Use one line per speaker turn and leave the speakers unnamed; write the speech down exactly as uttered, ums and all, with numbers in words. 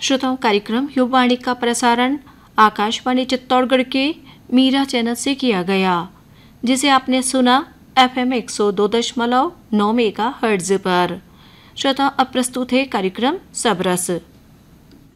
श्रोताओं, कार्यक्रम युवावाणी का प्रसारण आकाशवाणी चित्तौड़गढ़ के मीरा चैनल से किया गया, जिसे आपने सुना एफ एम एक सौ दो दशमलव नौ मेगा हर्ट्ज पर। श्रोताओं, अब प्रस्तुत है कार्यक्रम सबरस।